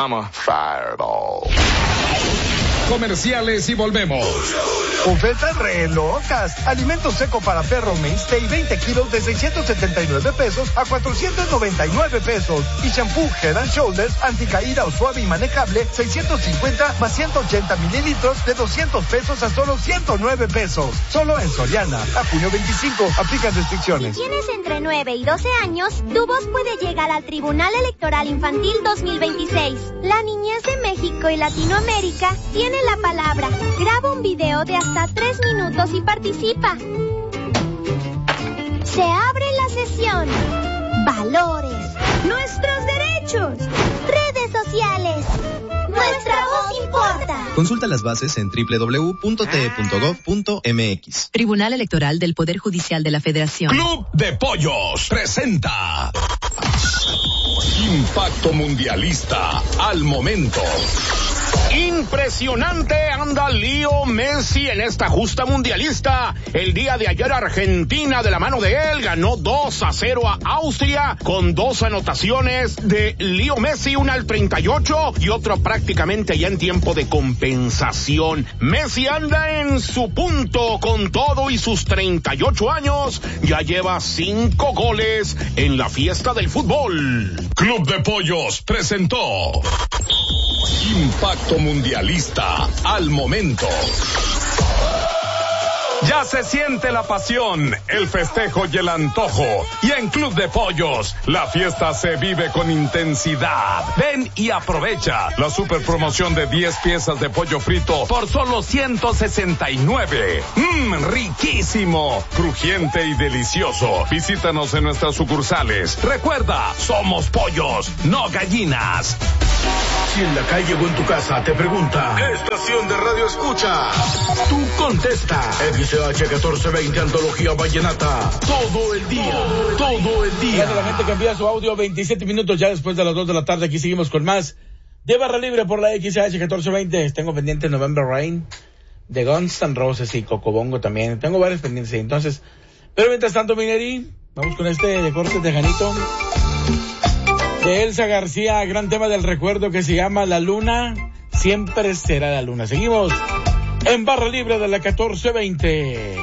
I'm a fireball. Comerciales y volvemos. Ofertas re locas. Alimento seco para perro Mainstay 20 kilos de 679 pesos a 499 pesos. Y shampoo Head and Shoulders anticaída o suave y manejable 650 más 180 mililitros de 200 pesos a solo 109 pesos. Solo en Soriana. A junio 25. Aplican restricciones. Si tienes entre 9 y 12 años, tu voz puede llegar al Tribunal Electoral Infantil 2026. La niñez de México y Latinoamérica tiene la palabra. Graba un video de hasta 3 minutos y participa. Se abre la sesión. Valores. Nuestros derechos. Redes sociales. Nuestra voz importa. Consulta las bases en www.te.gov.mx. Tribunal Electoral del Poder Judicial de la Federación. Club de Pollos presenta Impacto Mundialista al momento. Impresionante anda Leo Messi en esta justa mundialista. El día de ayer Argentina, de la mano de él, ganó 2-0 a Austria con 2 anotaciones de Leo Messi, una al 38 y otra prácticamente ya en tiempo de compensación. Messi anda en su punto con todo y sus 38 años. Ya lleva 5 goles en la fiesta del fútbol. Club de Pollos presentó Impacto Mundialista al momento. Ya se siente la pasión, el festejo y el antojo. Y en Club de Pollos, la fiesta se vive con intensidad. Ven y aprovecha la super promoción de 10 piezas de pollo frito por solo 169. Riquísimo, crujiente y delicioso. Visítanos en nuestras sucursales. Recuerda, somos pollos, no gallinas. Si en la calle o en tu casa te pregunta, ¿qué estación de radio escucha? Tú contesta, XH 1420 Antología Vallenata. Todo el día. La gente que envía su audio 27 minutos ya después de las 2 de la tarde. Aquí seguimos con más de Barra Libre por la XH 1420. Tengo pendiente November Rain de Guns N' Roses y Cocobongo también. Tengo varios pendientes ahí. Entonces, pero mientras tanto, Mineri, vamos con este de corte tejanito de Elsa García, gran tema del recuerdo que se llama La Luna, siempre será la luna. Seguimos en Barra Libre de la 1420.